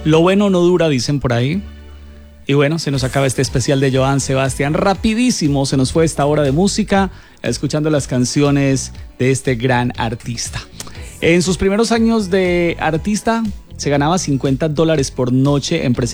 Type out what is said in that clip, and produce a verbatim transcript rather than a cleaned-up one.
Lo bueno no dura, dicen por ahí. Y bueno, se nos acaba este especial de Joan Sebastián. Rapidísimo se nos fue esta hora de música, escuchando las canciones de este gran artista. En sus primeros años de artista, se ganaba cincuenta dólares por noche en presencia